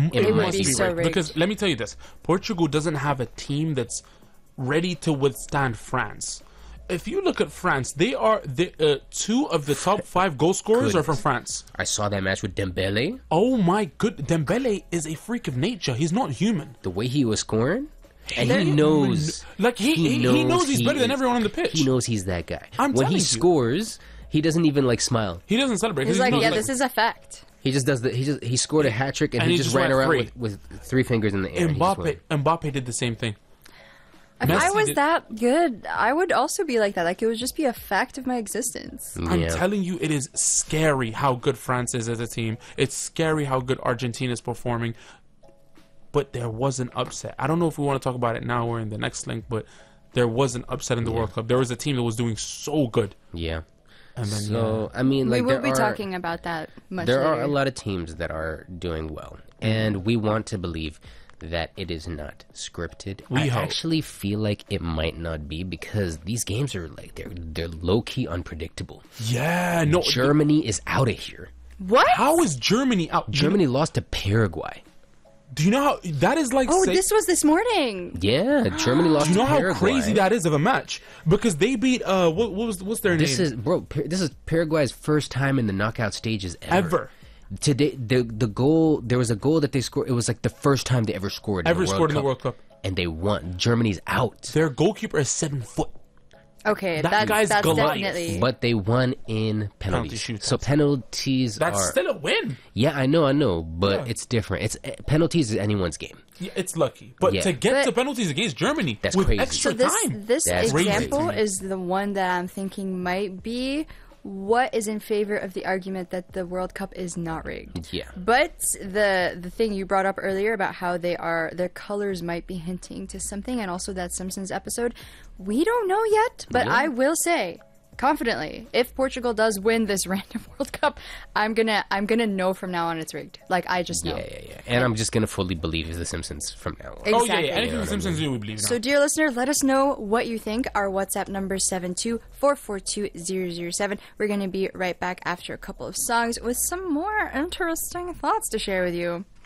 It might would be be so rigged. rigged. Because let me tell you this: Portugal doesn't have a team that's ready to withstand France. If you look at France, they are two of the top 5 goal scorers are from France. I saw that match with Dembele. Oh my good, Dembele is a freak of nature. He's not human. The way he was scoring, and he knows, Like he knows he's better than everyone on the pitch. He knows he's that guy. I'm when telling he you. scores, he doesn't even like smile. He doesn't celebrate. 'cause He's like, knows, yeah, this is a fact. He just does he scored a hat trick and he just ran went around free. with 3 fingers in the air. and he just went. Mbappe did the same thing. If I Messi was did- that good, I would also be like that. Like, it would just be a fact of my existence. I'm Yeah. telling you, it is scary how good France is as a team. It's scary how good Argentina is performing. But there was an upset. I don't know if we want to talk about it now or in the next link, but there was an upset in the World Cup. There was a team that was doing so good. Yeah. And then, So I mean, like we will there be are, talking about that much there later. are a lot of teams that are doing well, and we want to believe that it is not scripted. I hope. actually feel like it might not be because these games are like they're low key unpredictable. Yeah, no. Germany is out of here. What? How is Germany out? Germany lost to Paraguay. Do you know how that is like? Oh, say- this was this morning. Yeah, Germany lost Do you know to how Paraguay. crazy that is of a match? Because they beat what's their This name? this is Paraguay's first time in the knockout stages ever. Ever. Today, the goal, there was a goal that they scored. It was like the first time they ever scored. Ever in the scored in the World Cup. and they won. Germany's out, Their goalkeeper is 7 foot. Okay, That that's, guy's that's Goliath. definitely... but they won in Penalty penalties. shootouts. So penalties That's are still a win. yeah, I know, but Yeah. it's different. It's penalties is anyone's game. Yeah, it's lucky, but Yeah. to get But- to penalties against Germany That's with crazy. extra So this time. this That's example crazy. is the one that I'm thinking might be what is in favor of the argument that the World Cup is not rigged. Yeah. But the thing you brought up earlier about how their colors might be hinting to something, and also that Simpsons episode, we don't know yet. But Yeah. I will say confidently, if Portugal does win this random World Cup, I'm gonna know from now on it's rigged. Like, I just know. Yeah. And I'm just gonna fully believe The Simpsons from now on. Exactly. Oh yeah, anything the Simpsons do, we believe. So, dear listener, let us know what you think. Our WhatsApp number is 724420007. We're going to be right back after a couple of songs with some more interesting thoughts to share with you.